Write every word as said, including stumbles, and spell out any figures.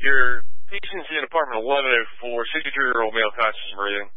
Your patient's in apartment eleven oh four, sixty-three-year-old male conscious and breathing.